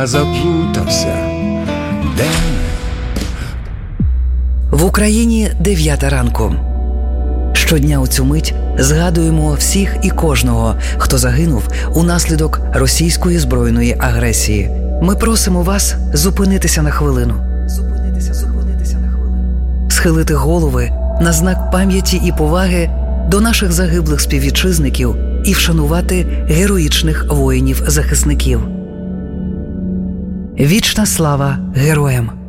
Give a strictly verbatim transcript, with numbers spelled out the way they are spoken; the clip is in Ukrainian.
я заплутався. Де ми? В Україні дев'ята ранку. Щодня у цю мить згадуємо всіх і кожного, хто загинув унаслідок російської збройної агресії. Ми просимо вас зупинитися на хвилину. Зупинитися, зупинитися на хвилину. Схилити голови на знак пам'яті і поваги до наших загиблих співвітчизників і вшанувати героїчних воїнів-захисників. Вічна слава героям!